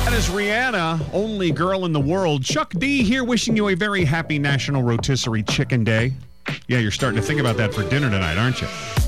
That is Rihanna, only girl in the world. Chuck D here wishing you a very happy National Rotisserie Chicken Day. Yeah, you're starting to think about that for dinner tonight, aren't you?